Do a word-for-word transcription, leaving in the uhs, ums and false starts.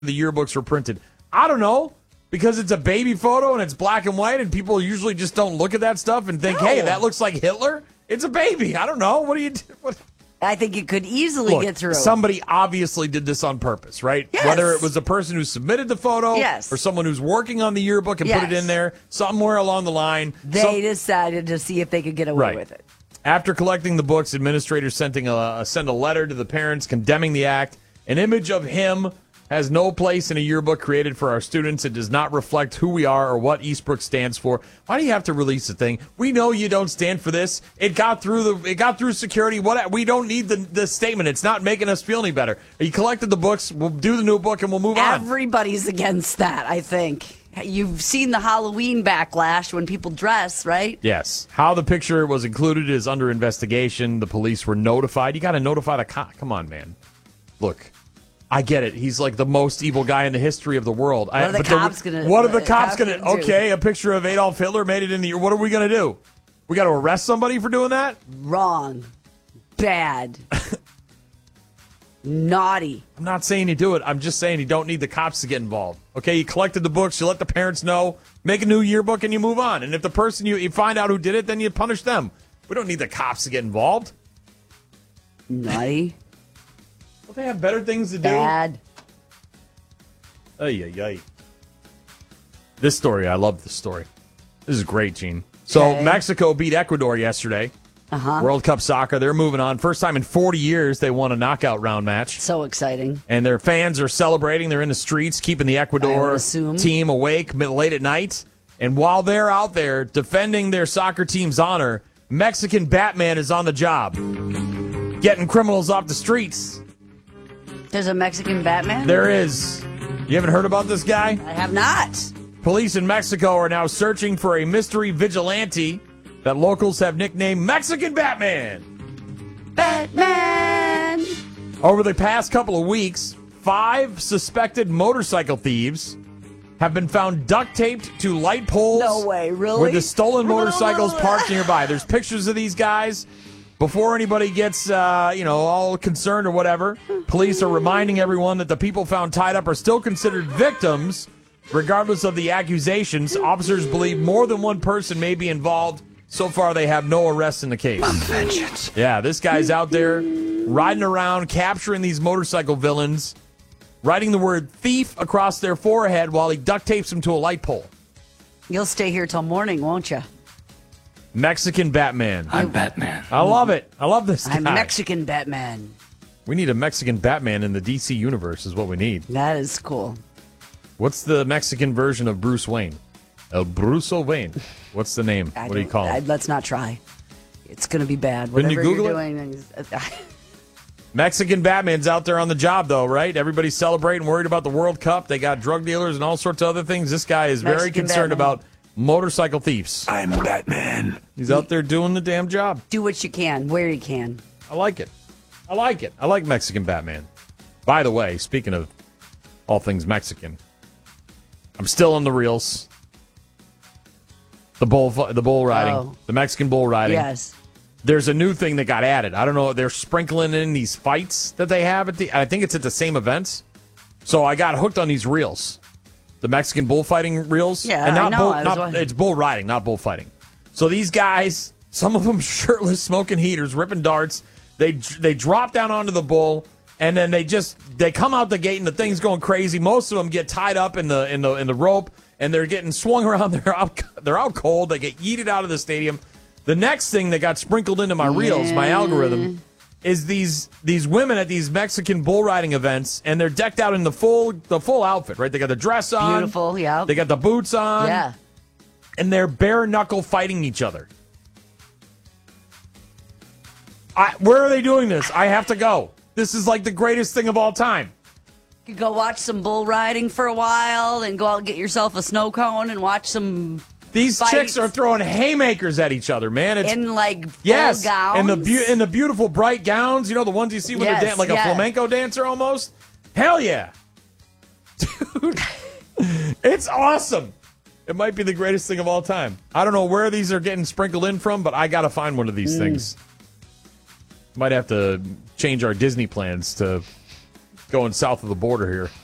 the yearbooks were printed? I don't know. Because it's a baby photo and it's black and white, and people usually just don't look at that stuff and think, No. hey, that looks like Hitler. It's a baby. I don't know. What do you do? What? I think it could easily Look, get through. somebody obviously did this on purpose, right? Yes. Whether it was the person who submitted the photo Yes. or someone who's working on the yearbook and put it Yes. in there, somewhere along the line. They some- decided to see if they could get away Right. with it. After collecting the books, administrators sending a, send a letter to the parents condemning the act. An image of him has no place in a yearbook created for our students. It does not reflect who we are or what Eastbrook stands for. Why do you have to release the thing? We know you don't stand for this. It got through the it got through security. What we don't need the, the statement. It's not making us feel any better. You collected the books. We'll do the new book and we'll move on. Everybody's against that, I think. You've seen the Halloween backlash when people dress, right? Yes. How the picture was included is under investigation. The police were notified. You got to notify the cop. Come on, man. Look. I get it. He's like the most evil guy in the history of the world. What are the but cops gonna- What are the what are cops cops going to? gonna do? Okay, a picture of Adolf Hitler made it in the. What are we going to do? We got to arrest somebody for doing that? Wrong. Bad. Naughty. I'm not saying you do it. I'm just saying you don't need the cops to get involved. Okay, you collected the books. You let the parents know. Make a new yearbook and you move on. And if the person you, you find out who did it, then you punish them. We don't need the cops to get involved. Naughty. Don't they have better things to do? Bad. Ay, ay, ay. This story, I love this story. This is great, Gene. So Okay. Mexico beat Ecuador yesterday. Uh-huh. World Cup soccer. They're moving on. First time in forty years they won a knockout round match. So exciting. And their fans are celebrating. They're in the streets, keeping the I Ecuador would assume. team awake mid- late at night. And while they're out there defending their soccer team's honor, Mexican Batman is on the job, getting criminals off the streets. There's a Mexican Batman? There is. You haven't heard about this guy? I have not. Police in Mexico are now searching for a mystery vigilante that locals have nicknamed Mexican Batman. Batman! Over the past couple of weeks, five suspected motorcycle thieves have been found duct taped to light poles. No way, really? Where the stolen motorcycles parked nearby. There's pictures of these guys. Before anybody gets, uh, you know, all concerned or whatever, police are reminding everyone that the people found tied up are still considered victims, regardless of the accusations. Officers believe more than one person may be involved. So far, they have no arrests in the case. Vengeance. Yeah, this guy's out there riding around, capturing these motorcycle villains, writing the word thief across their forehead while he duct tapes them to a light pole. You'll stay here till morning, won't you? Mexican Batman. I'm Batman. I love it. I love this guy. I'm Mexican Batman. We need a Mexican Batman in the D C universe is what we need. That is cool. What's the Mexican version of Bruce Wayne? El Bruce Wayne. What's the name? I What do you don't- call I, him? let's not try. It's going to be bad. Couldn't you Whatever Google you're it? doing. is- Mexican Batman's out there on the job, though, right? Everybody's celebrating, worried about the World Cup. They got drug dealers and all sorts of other things. This guy is very Mexican concerned Batman. about motorcycle thieves. I'm Batman. He's out there doing the damn job. Do what you can, where you can. I like it. I like it. I like Mexican Batman. By the way, speaking of all things Mexican, I'm still on the reels. The bull, the bull riding, Oh. the Mexican bull riding. Yes. There's a new thing that got added. I don't know. They're sprinkling in these fights that they have at the. I think it's at the same events. So I got hooked on these reels, the Mexican bullfighting reels. Yeah, and not I know. bull. I was Not, watching. it's bull riding, not bullfighting. So these guys, some of them shirtless, smoking heaters, ripping darts. They they drop down onto the bull, and then they just they come out the gate, and the thing's going crazy. Most of them get tied up in the in the in the rope, and they're getting swung around. They're out. They're out cold. They get yeeted out of the stadium. The next thing that got sprinkled into my reels, my algorithm, is these these women at these Mexican bull riding events, and they're decked out in the full the full outfit, right? They got the dress on, Beautiful, yeah. They got the boots on, Yeah. and they're bare knuckle fighting each other. I, where are they doing this? I have to go. This is like the greatest thing of all time. You could go watch some bull riding for a while and go out and get yourself a snow cone and watch some These fights chicks are throwing haymakers at each other, man. It's in like full yes, gowns. and the beau- and the beautiful bright gowns. You know the ones you see when Yes, they're dan- like yeah. a flamenco dancer almost. Hell yeah, dude! It's awesome. It might be the greatest thing of all time. I don't know where these are getting sprinkled in from, but I got to find one of these Mm. things. Might have to change our Disney plans to going south of the border here.